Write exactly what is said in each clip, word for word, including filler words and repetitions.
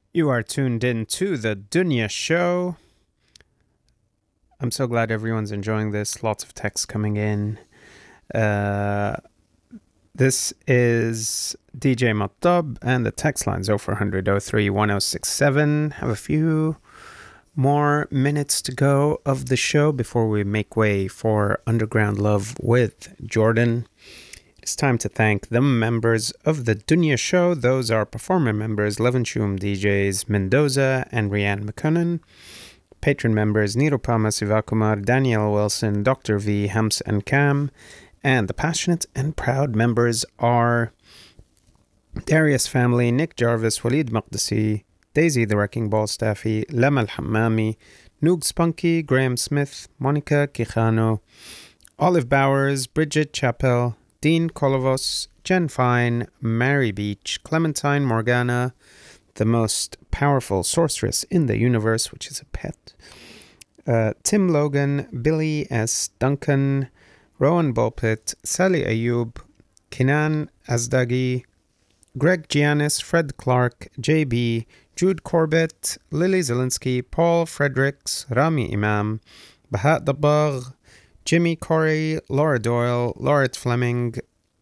You are tuned in to the Dunya Show. I'm so glad everyone's enjoying this. Lots of texts coming in. Uh, this is D J Mattab, and the text line's oh four hundred, oh three, one oh six seven. Have a few more minutes to go of the show before we make way for Underground Love with Jordan. It's time to thank the members of the Dunya Show. Those are performer members Levenshulme D Js Mendoza and Rianne McCunnan. Patron members Nirupama Sivakumar, Danielle Wilson, Doctor V, Hams and Cam. And the passionate and proud members are Darius Family, Nick Jarvis, Walid Maqdisi, Daisy the Wrecking Ball Staffy, Lama Al-Hammami, Noog Spunky, Graham Smith, Monica Quijano, Olive Bowers, Bridget Chappell, Dean Kolovos, Jen Fine, Mary Beach, Clementine Morgana, the most powerful sorceress in the universe, which is a pet, uh, Tim Logan, Billy S. Duncan, Rowan Bulpit, Sally Ayub, Kinan Azdagi, Greg Giannis, Fred Clark, J B, Jude Corbett, Lily Zielinski, Paul Fredericks, Rami Imam, Bahat Dabagh, Jimmy Corey, Laura Doyle, Lauret Fleming,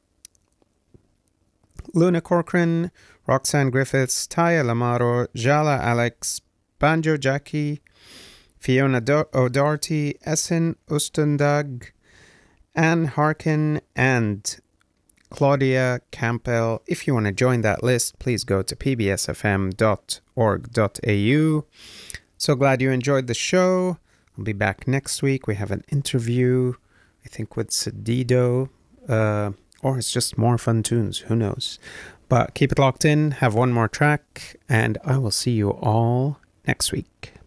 Luna Corcoran, Roxanne Griffiths, Taya Lamaro, Jala Alex, Banjo Jackie, Fiona Do- O'Doherty, Essen Ustendag, Anne Harkin, and Claudia Campbell. If you want to join that list, please go to p b s f m dot org dot a u. So glad you enjoyed the show. I'll be back next week. We have an interview, I think, with Sedido, uh, or it's just more fun tunes. Who knows? But keep it locked in. Have one more track, and I will see you all next week.